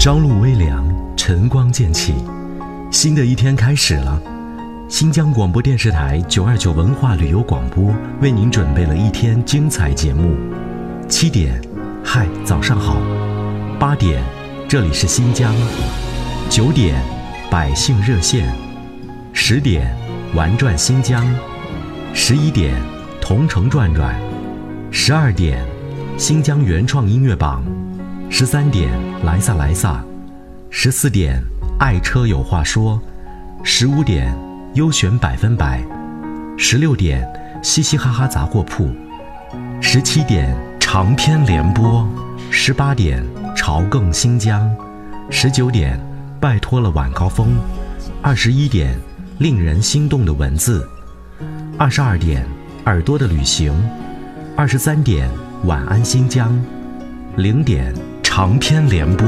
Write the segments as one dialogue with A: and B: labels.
A: 朝露微凉，晨光渐起，新的一天开始了。新疆广播电视台929文化旅游广播为您准备了一天精彩节目。7点，嗨，早上好。8点，这里是新疆。9点，百姓热线。10点，玩转新疆。11点，同城转转。12点，新疆原创音乐榜。13点，莱萨莱萨。14点，爱车有话说。15点，优选100%。16点，嘻嘻哈哈杂货铺。17点，长篇联播。18点，朝更新疆。19点，拜托了晚高峰。21点，令人心动的文字。22点，耳朵的旅行。23点，晚安新疆。0点，长篇联播。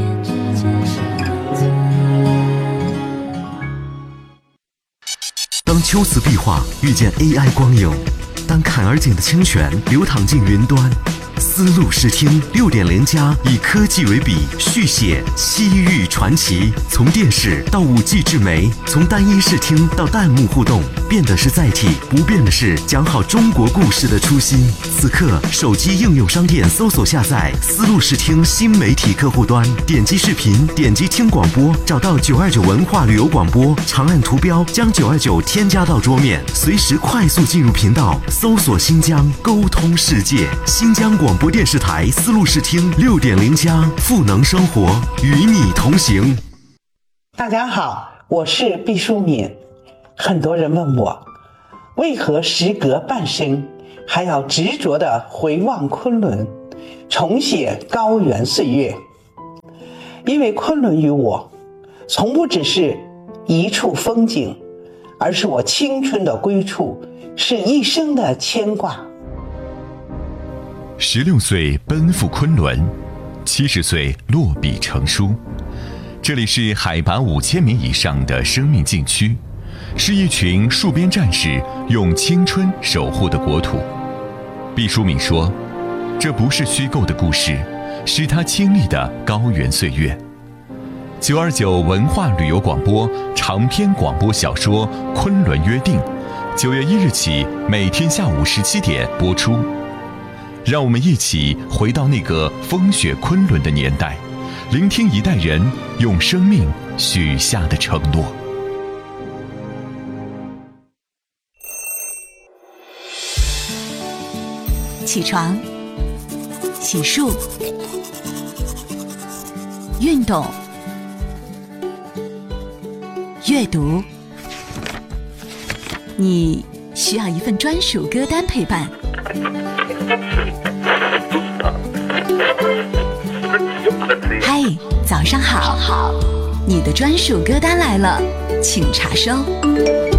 A: 当秋瓷壁画遇见 AI 光影，当坎儿井的清泉流淌进云端，丝路视听6.0+以科技为笔，续写西域传奇。从电视到5G 智媒，从单一视听到弹幕互动，变的是载体，不变的是讲好中国故事的初心。此刻，手机应用商店搜索下载丝路视听新媒体客户端，点击视频，点击听广播，找到929文化旅游广播，长按图标将929添加到桌面，随时快速进入频道，搜索新疆，沟通世界。新疆广播电视台丝路视听6.0+，赋能生活，与你同行。
B: 大家好，我是毕淑敏。很多人问我，为何时隔半生还要执着地回望昆仑，重写高原岁月？因为昆仑于我，从不只是一处风景，而是我青春的归处，是一生的牵挂。
C: 16岁奔赴昆仑，70岁落笔成书。这里是海拔5000米以上的生命禁区，是一群戍边战士用青春守护的国土。毕淑敏说，这不是虚构的故事，是他经历的高原岁月。929文化旅游广播长篇广播小说《昆仑约定》，9月1日起每天下午17点播出。让我们一起回到那个风雪昆仑的年代，聆听一代人用生命许下的承诺。
D: 起床，洗漱，运动，阅读，你需要一份专属歌单陪伴。嗨，早上好，你的专属歌单来了，请查收。